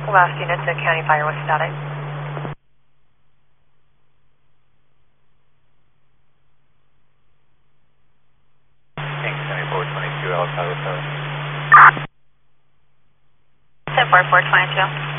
Last unit to County Fire with status. King 7422, Alpha Tower. 10422.